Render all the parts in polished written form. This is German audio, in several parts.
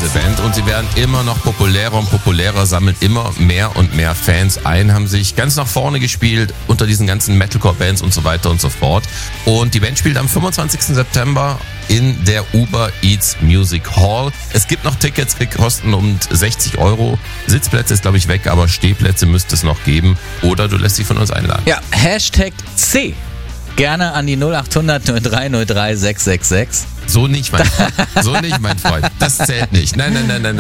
Metal-Band und sie werden immer noch populärer und populärer, sammeln immer mehr und mehr Fans ein, haben sich ganz nach vorne gespielt unter diesen ganzen Metalcore-Bands und so weiter und so fort. Und die Band spielt am 25. September in der Uber Eats Music Hall. Es gibt noch Tickets, die kosten um 60 €. Sitzplätze ist, glaube ich, weg, aber Stehplätze müsste es noch geben. Oder du lässt dich von uns einladen. Ja, #C. Gerne an die 0800 0303 666. So nicht, mein Freund. So nicht, mein Freund. Das zählt nicht. Nein.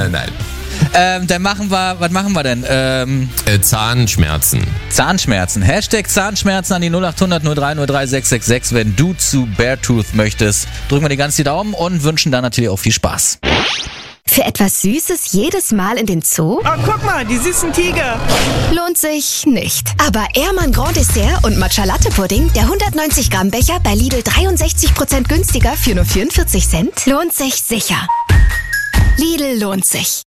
Dann was machen wir denn? Zahnschmerzen. Zahnschmerzen. #Zahnschmerzen an die 0800 0303 666. Wenn du zu Beartooth möchtest, drücken wir dir ganz die Daumen und wünschen dann natürlich auch viel Spaß. Für etwas Süßes jedes Mal in den Zoo? Oh, guck mal, die süßen Tiger. Lohnt sich nicht. Aber Ehrmann Grand Dessert und Matcha Latte Pudding, der 190 Gramm Becher bei Lidl 63% günstiger für nur 44 Cent, lohnt sich sicher. Lidl lohnt sich.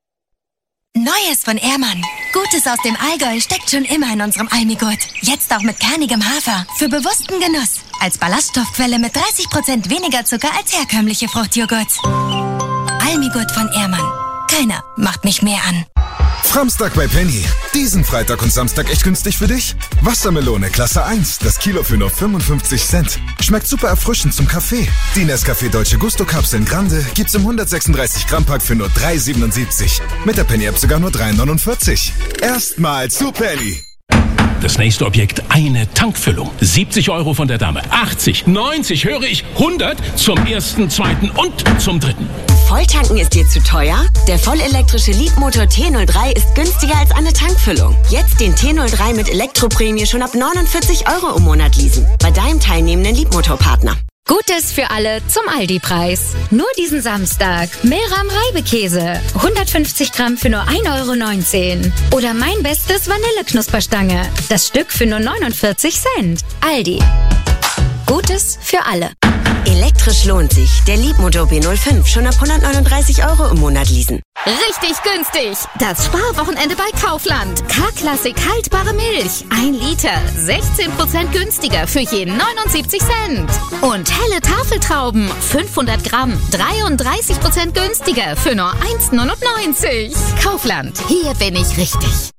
Neues von Ehrmann. Gutes aus dem Allgäu steckt schon immer in unserem Almigurt. Jetzt auch mit kernigem Hafer. Für bewussten Genuss. Als Ballaststoffquelle mit 30% weniger Zucker als herkömmliche Fruchtjoghurt. Almigurt von Ehrmann. Keiner macht mich mehr an. Framstag bei Penny. Diesen Freitag und Samstag echt günstig für dich? Wassermelone Klasse 1, das Kilo für nur 55 Cent. Schmeckt super erfrischend zum Kaffee. Die Nescafé Dolce Gusto Kapseln Grande gibt's im 136 Gramm Pack für nur 3,77. Mit der Penny App sogar nur 3,49. Erstmal zu Penny. Das nächste Objekt, eine Tankfüllung. 70 € von der Dame. 80, 90, höre ich, 100 zum ersten, zweiten und zum dritten. Volltanken ist dir zu teuer? Der vollelektrische Leadmotor T03 ist günstiger als eine Tankfüllung. Jetzt den T03 mit Elektroprämie schon ab 49 € im Monat leasen. Bei deinem teilnehmenden Leadmotorpartner. Gutes für alle zum Aldi-Preis. Nur diesen Samstag. Meram Reibekäse. 150 Gramm für nur 1,19 €. Oder mein bestes Vanilleknusperstange. Das Stück für nur 49 Cent. Aldi. Gutes für alle. Elektrisch lohnt sich. Der Leadmotor B05 schon ab 139 € im Monat leasen. Richtig günstig. Das Sparwochenende bei Kaufland. K-Klassik haltbare Milch. 1 Liter. 16% günstiger für jeden 79 Cent. Und helle Tafeltrauben. 500 Gramm. 33% günstiger für nur 1,99 €. Kaufland. Hier bin ich richtig.